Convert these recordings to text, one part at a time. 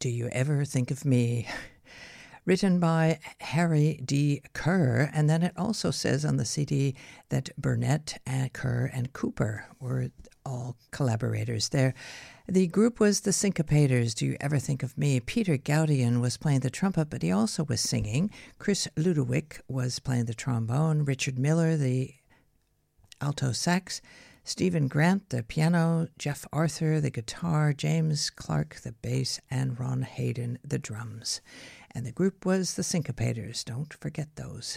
Do You Ever Think of Me? Written by Harry D. Kerr, and then it also says on the CD that Burnett, Kerr, and Cooper were all collaborators there. The group was the Syncopators, Do You Ever Think of Me? Peter Gaudian was playing the trumpet, but he also was singing. Chris Ludowick was playing the trombone. Richard Miller, the alto sax. Stephen Grant, the piano. Jeff Arthur, the guitar. James Clark, the bass. And Ron Hayden, the drums. And the group was the Syncopators. Don't forget those.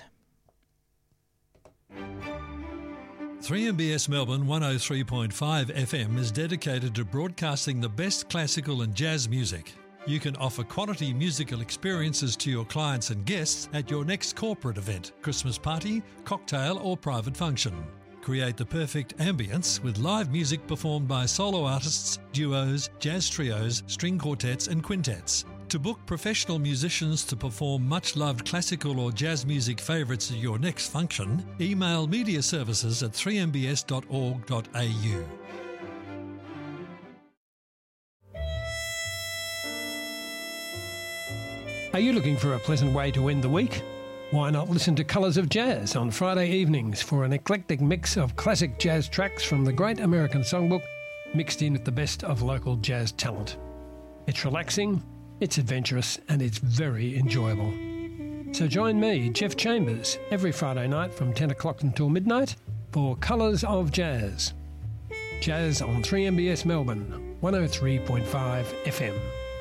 3MBS Melbourne 103.5 FM is dedicated to broadcasting the best classical and jazz music. You can offer quality musical experiences to your clients and guests at your next corporate event, Christmas party, cocktail or private function. Create the perfect ambience with live music performed by solo artists, duos, jazz trios, string quartets and quintets. To book professional musicians to perform much-loved classical or jazz music favourites at your next function, email mediaservices@3mbs.org.au. Are you looking for a pleasant way to end the week? Why not listen to Colours of Jazz on Friday evenings for an eclectic mix of classic jazz tracks from the Great American Songbook mixed in with the best of local jazz talent. It's relaxing, it's adventurous, and it's very enjoyable. So join me, Jeff Chambers, every Friday night from 10 o'clock until midnight for Colours of Jazz. Jazz on 3MBS Melbourne, 103.5 FM.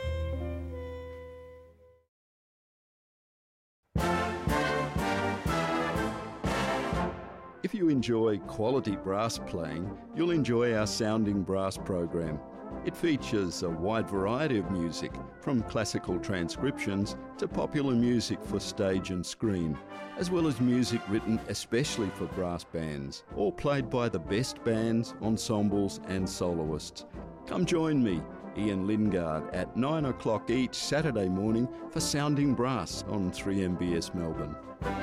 If you enjoy quality brass playing, you'll enjoy our Sounding Brass program. It features a wide variety of music, from classical transcriptions to popular music for stage and screen, as well as music written especially for brass bands, all played by the best bands, ensembles and soloists. Come join me, Ian Lingard, at 9 o'clock each Saturday morning for Sounding Brass on 3MBS Melbourne.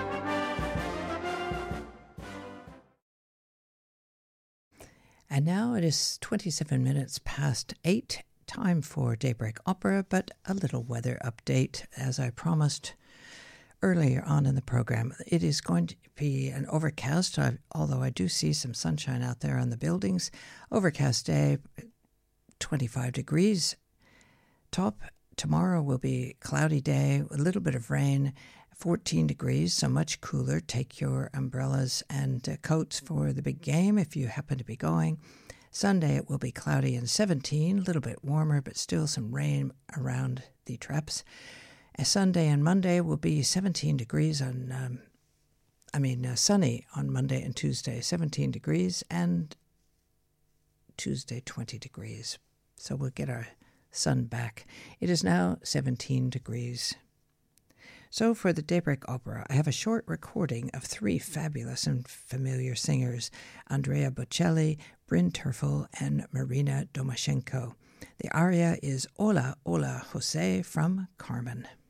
And now it is 27 minutes past 8, time for Daybreak Opera, but a little weather update, as I promised earlier on in the program. It is going to be an overcast, although I do see some sunshine out there on the buildings. Overcast day, 25 degrees. Top tomorrow will be cloudy day, a little bit of rain, 14 degrees, so much cooler. Take your umbrellas and coats for the big game if you happen to be going. Sunday it will be cloudy and 17, a little bit warmer, but still some rain around the traps. Sunday and Monday will be 17 degrees on, sunny on Monday and Tuesday, 17 degrees, and Tuesday 20 degrees. So we'll get our sun back. It is now 17 degrees. So for the Daybreak Opera, I have a short recording of 3 fabulous and familiar singers, Andrea Bocelli, Bryn Terfel, and Marina Domashenko. The aria is Hola, Hola, Jose from Carmen.